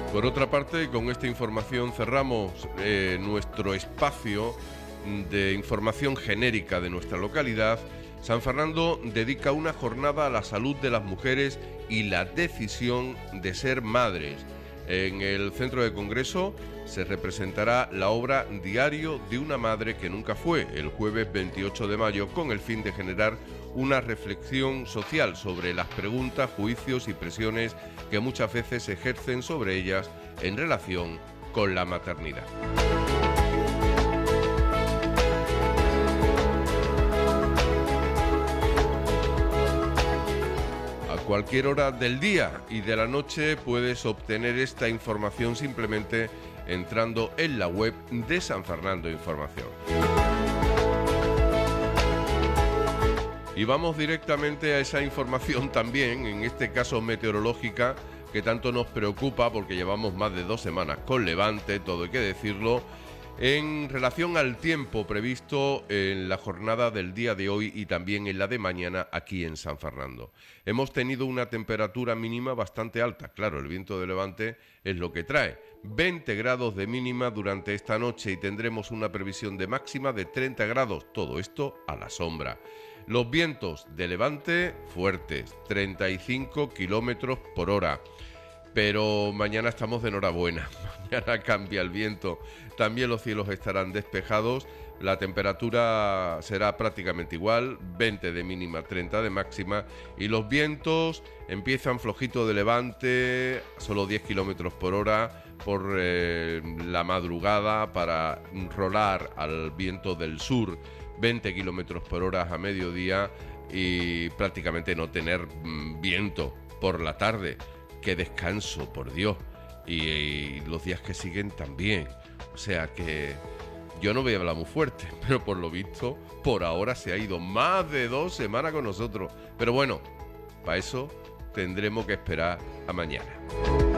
Por otra parte, con esta información cerramos nuestro espacio de información genérica de nuestra localidad. San Fernando dedica una jornada a la salud de las mujeres y la decisión de ser madres. En el centro de congreso se representará la obra Diario de una madre que nunca fue, el jueves 28 de mayo, con el fin de generar una reflexión social sobre las preguntas, juicios y presiones que muchas veces se ejercen sobre ellas en relación con la maternidad. Cualquier hora del día y de la noche puedes obtener esta información simplemente entrando en la web de San Fernando Información. Y vamos directamente a esa información también, en este caso meteorológica, que tanto nos preocupa porque llevamos más de 2 semanas con levante, todo hay que decirlo, en relación al tiempo previsto en la jornada del día de hoy y también en la de mañana aquí en San Fernando. Hemos tenido una temperatura mínima bastante alta, claro, el viento de levante es lo que trae. 20 grados de mínima durante esta noche y tendremos una previsión de máxima de 30 grados, todo esto a la sombra. Los vientos de levante fuertes, 35 kilómetros por hora. Pero mañana estamos de enhorabuena, mañana cambia el viento, también los cielos estarán despejados, la temperatura será prácticamente igual, 20 de mínima, 30 de máxima, y los vientos empiezan flojito de levante, solo 10 kilómetros por hora por la madrugada para rolar al viento del sur, 20 kilómetros por hora a mediodía y prácticamente no tener viento por la tarde. ¡Qué descanso, por Dios! Y los días que siguen también. O sea que yo no voy a hablar muy fuerte, pero por lo visto, por ahora se ha ido más de 2 semanas con nosotros. Pero bueno, para eso tendremos que esperar a mañana.